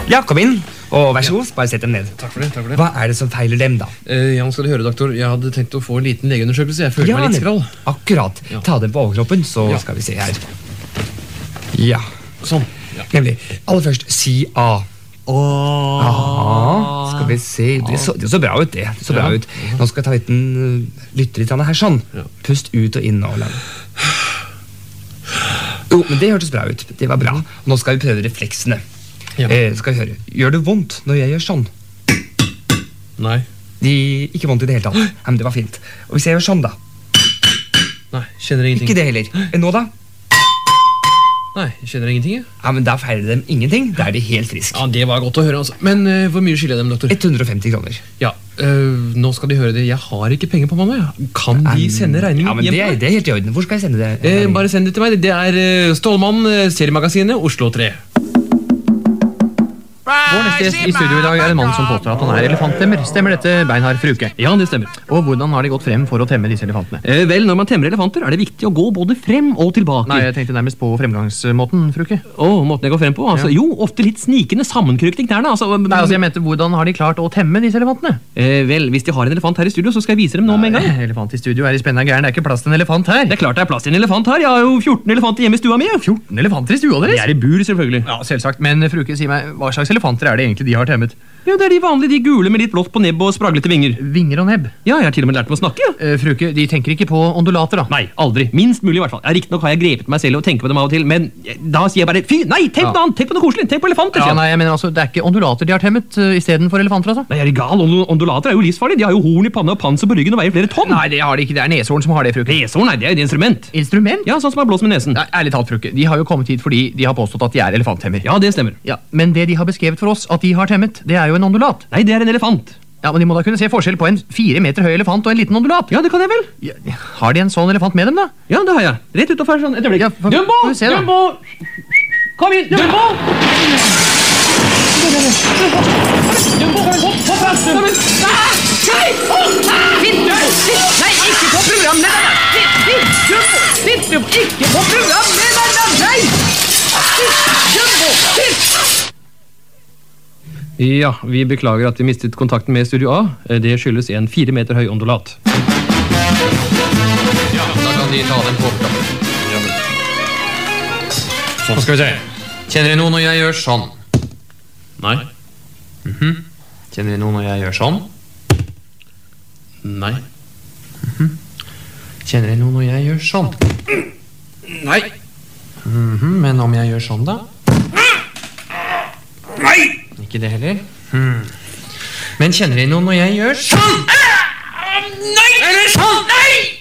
Ja, kom inn, og vær så god, bare sett dem ned. Takk for det. Hva er det som feiler dem da? Ja, skal du høre, doktor. Jeg hadde tenkt å få en liten legeundersøkelse. Jeg føler meg litt skrall. Akkurat. Ta dem på overkroppen, så skal vi se her. Ja. Sånn. Nemlig. Aller først, si A. Skal vi se. Det så bra ut, det. Det så bra ut. Nå skal jeg ta lytte litt her sånn. Pust ut og inn og lang. Jo, men det hørtes bra ut. Det var bra. Nå skal vi prøve refleksene. Skal vi høre. Gjør det vondt når jeg gjør sånn? Nei. Ikke vondt i det hele tatt. Ja, men det var fint. Og hvis jeg gjør sånn da? Nei, kjenner ingenting. Ikke det heller. Nå da? Nei, kjenner ingenting. Ja, men da feiler dem ingenting. Da er de helt friske. Ja, det var godt å høre, altså. Men hvor mye skylder jeg dem, doktor? 150 kroner. Ja, nå skal de høre det. Jeg har ikke penger på meg nå. Kan de sende regningen hjem? Ja, men det er helt i orden. Hvor skal jeg sende det? Bare send det til meg. Det er Stålmann, seriemagasinet, Oslo 3. Vår neste gjest i studio i dag er en mann som påstår at han er elefanttemmer. Stemmer dette, Beinhard Fruke? Ja, det stemmer. Og hvordan har de gått frem for å temme disse elefantene? Vel, når man temmer elefanter er det viktig å gå både frem og tilbake. Nei, jeg tenkte nærmest på fremgangsmåten, Fruke. Måten jeg går frem på? Altså, jo, ofte litt snikende sammenkrykt i knærne. Nei, jeg mente, hvordan har de klart å temme disse elefantene? Vel, hvis de har en elefant her i studio, så skal jeg vise dem nå med en gang. Elefant i studio er i spennende gæren. Det er ikke plass til en elefant her. Det er klart det er plass til en elefant her. Jeg har jo 14 elefanter hjemme i stua mi. 14 elefanter i stua deres? De er i bur, selvfølgelig. Ja, selvsagt. Men Fruke, si meg, hva slags elefanter er det egentlig de har temmet? Ja, det er de vanlige, de gule med litt blått på nebb og spraglete vinger. Vinger og nebb? Ja, jeg har til og med lært dem å snakke. Fruke, de tenker ikke på ondulater da? Nei, aldri. Minst mulig i hvert fall. Riktig nok har jeg grepet meg selv og tenker på dem av og til, men da sier jeg bare, fy, nei, tenk på noe annet, tenk på noe koselig, tenk på elefanter. Ja, nei, jeg mener altså, det er ikke ondulater de har temmet i stedet for elefanter, altså? Nei, jeg er gal, ondulater er jo livsfarlige. De har jo horn i panna og panser på ryggen og veier flere tonn. Nei, det har de ikke, det er neshorn som har det, Fruke. Neshorn, nei, det er jo et instrument. Instrument? Ja, sånn som er blåst med nesen. Nei, ærlig talt, Fruke, de har jo kommet hit fordi de har påstått at de er elefanttemmer. Ja, det stemmer. Ja, men det de har beskrevet for oss at de har temmet, det er jo en ondulat. Nei, det er en elefant. Ja, men de må da kunne se forskjell på en 4 meter høy elefant og en liten ondulat. Ja, det kan jeg vel. Ja, har de en sånn elefant med dem da? Ja, det har jeg. Rett utenfor sånn, et øyeblikk. Ja, Dumbo! se, Dumbo! Kom inn, Dumbo! Dumbo, hopp fram, Dumbo! Nei! Nei, ikke på programmet! Sitt, Dumbo! Ikke på programmet! Nei! Dumbo! Sitt! Ja, vi beklager at vi mistet kontakten med Studio A. Det skyldes en 4 meter høy ondulat. Ja, da kan de ta den på overklappen. Sånn skal vi se. Kjenner dere noe når jeg gjør sånn? Nei. Kjenner dere noe når jeg gjør sånn? Nei. Kjenner dere noe når jeg gjør sånn? Nei. Men om jeg gjør sånn da? Nei! Ikke det heller. Men kjenner dere noe når jeg gjør sånn? Nei! Eller sånn! Nei!